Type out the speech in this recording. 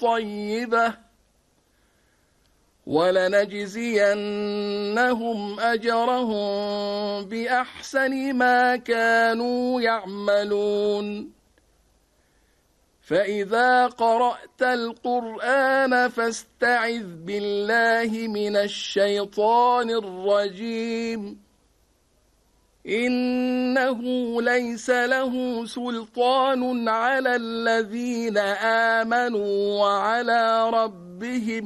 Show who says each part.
Speaker 1: الطيبة ولنجزينهم أجرهم بأحسن ما كانوا يعملون فإذا قرأت القرآن فاستعذ بالله من الشيطان الرجيم إنه ليس له سلطان على الذين آمنوا وعلى ربهم